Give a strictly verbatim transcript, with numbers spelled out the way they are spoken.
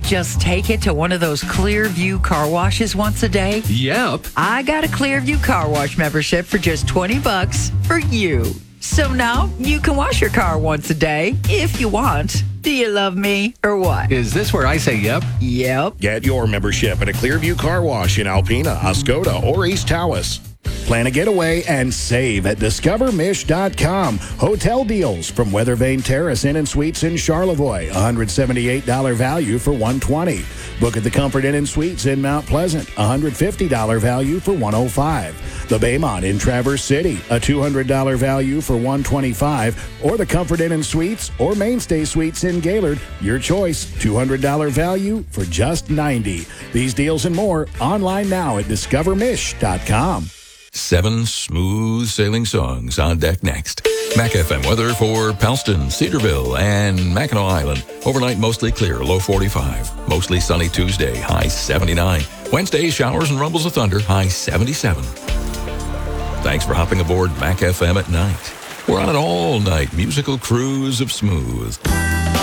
just take it to one of those Clearview car washes once a day? Yep. I got a Clearview car wash membership for just twenty bucks for you. So now you can wash your car once a day if you want. Do you love me or what? Is this where I say yep? Yep. Get your membership at a Clearview Car Wash in Alpena, Oscoda, or East Tawas. Plan a getaway and save at discover mish dot com. Hotel deals from Weathervane Terrace Inn and Suites in Charlevoix. one hundred seventy-eight dollars value for one hundred twenty dollars. Book at the Comfort Inn and Suites in Mount Pleasant. one hundred fifty dollars value for one hundred five dollars. The Baymont in Traverse City. A two hundred dollars value for one hundred twenty-five dollars. Or the Comfort Inn and Suites or Mainstay Suites in Gaylord. Your choice. two hundred dollars value for just ninety dollars. These deals and more online now at discover mish dot com. Seven smooth sailing songs on deck next. Mac F M weather for Palston, Cedarville, and Mackinac Island. Overnight mostly clear, low forty-five. Mostly sunny Tuesday, high seventy-nine. Wednesday, showers and rumbles of thunder, high seventy-seven. Thanks for hopping aboard Mac F M at night. We're on an all-night musical cruise of smooth.